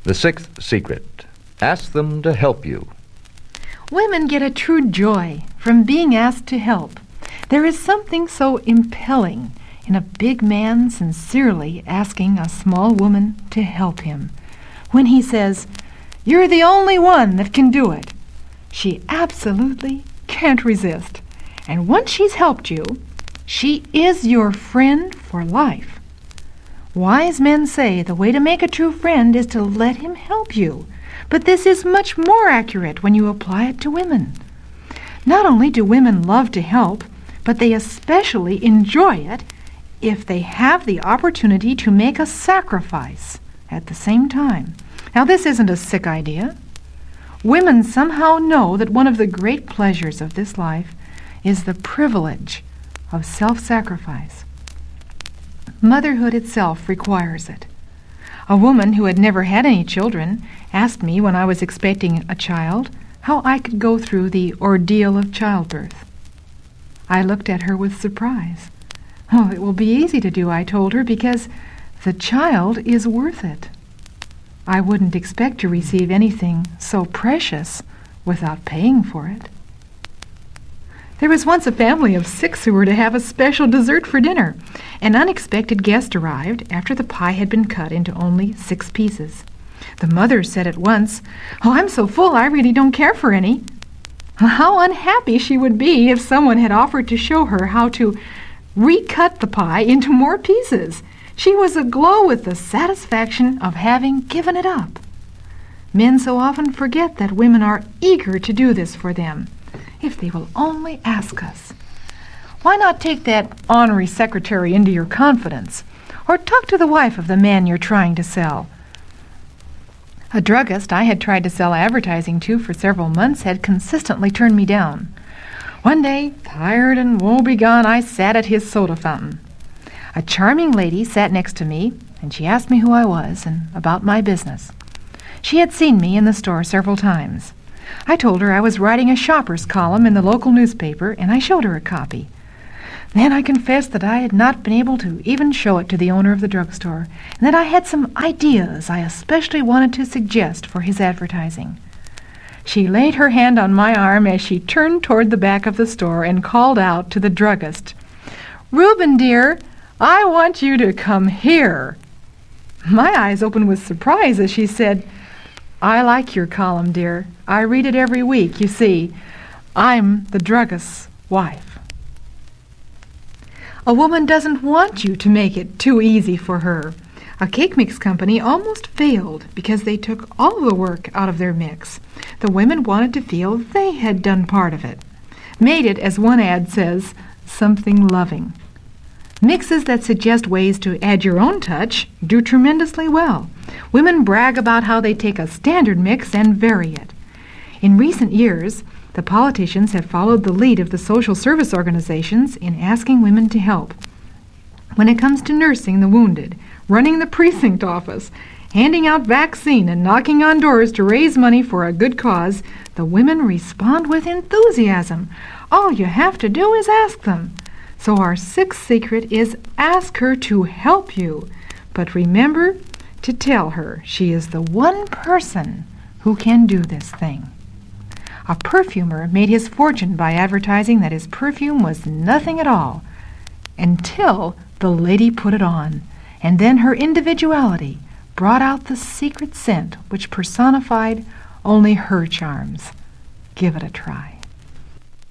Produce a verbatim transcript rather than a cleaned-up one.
The sixth secret. Ask them to help you. Women get a true joy from being asked to help. There is something so impelling in a big man sincerely asking a small woman to help him. When he says, "You're the only one that can do it," she absolutely can't resist. And once she's helped you, she is your friend for life. Wise men say the way to make a true friend is to let him help you. But this is much more accurate when you apply it to women. Not only do women love to help, but they especially enjoy it if they have the opportunity to make a sacrifice at the same time. Now, this isn't a sick idea. Women somehow know that one of the great pleasures of this life is the privilege of self-sacrifice. Motherhood itself requires it. A woman who had never had any children asked me when I was expecting a child how I could go through the ordeal of childbirth. I looked at her with surprise. "Oh, it will be easy to do," I told her, "because the child is worth it. I wouldn't expect to receive anything so precious without paying for it." There was once a family of six who were to have a special dessert for dinner. An unexpected guest arrived after the pie had been cut into only six pieces. The mother said at once, "Oh, I'm so full I really don't care for any." How unhappy she would be if someone had offered to show her how to recut the pie into more pieces. She was aglow with the satisfaction of having given it up. Men so often forget that women are eager to do this for them, if they will only ask us. Why not take that ornery secretary into your confidence, or talk to the wife of the man you're trying to sell? A druggist I had tried to sell advertising to for several months had consistently turned me down. One day, tired and woebegone, I sat at his soda fountain. A charming lady sat next to me, and she asked me who I was and about my business. She had seen me in the store several times. I told her I was writing a shopper's column in the local newspaper, and I showed her a copy. Then I confessed that I had not been able to even show it to the owner of the drugstore, and that I had some ideas I especially wanted to suggest for his advertising. She laid her hand on my arm as she turned toward the back of the store and called out to the druggist, "Reuben, dear, I want you to come here." My eyes opened with surprise as she said, "I like your column, dear. I read it every week. You see, I'm the druggist's wife." A woman doesn't want you to make it too easy for her. A cake mix company almost failed because they took all the work out of their mix. The women wanted to feel they had done part of it. Made it, as one ad says, something loving. Mixes that suggest ways to add your own touch do tremendously well. Women brag about how they take a standard mix and vary it. In recent years, the politicians have followed the lead of the social service organizations in asking women to help. When it comes to nursing the wounded, running the precinct office, handing out vaccine, and knocking on doors to raise money for a good cause, the women respond with enthusiasm. All you have to do is ask them. So our sixth secret is ask her to help you. But remember to tell her she is the one person who can do this thing. A perfumer made his fortune by advertising that his perfume was nothing at all until the lady put it on, and then her individuality brought out the secret scent which personified only her charms. Give it a try.